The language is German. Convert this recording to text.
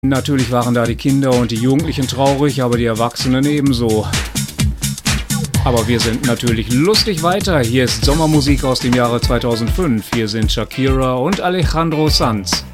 Natürlich waren da die Kinder und die Jugendlichen traurig, aber die Erwachsenen ebenso. Aber wir sind natürlich lustig weiter. Hier ist Sommermusik aus dem Jahre 2005. Hier sind Shakira und Alejandro Sanz.